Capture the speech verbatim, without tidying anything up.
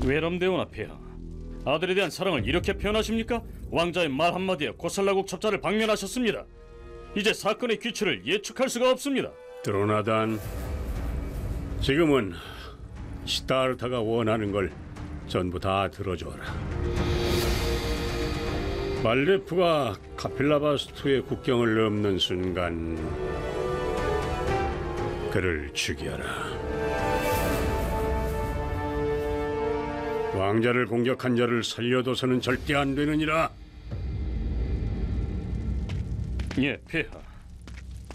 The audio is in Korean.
외람되오나 폐하, 아들에 대한 사랑을 이렇게 표현하십니까? 왕자의 말 한마디에 고살라국 첩자를 방면하셨습니다. 이제 사건의 귀추를 예측할 수가 없습니다. 드로나단, 지금은 시타르타가 원하는 걸 전부 다 들어줘라. 말레프가 카필라바스투의 국경을 넘는 순간 그를 죽여라. 왕자를 공격한 자를 살려둬서는 절대 안 되느니라. 예, 폐하.